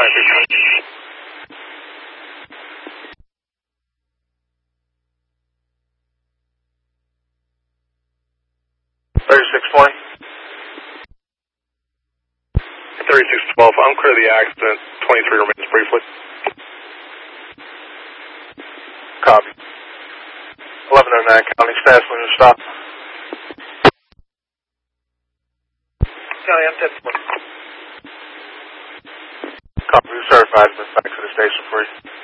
3620. 3612, I'm clear of the accident. 23 remains briefly. Copy. 1109 County, fast lane stop. County, I'm 10-4. Copy, certified, back to the station for you.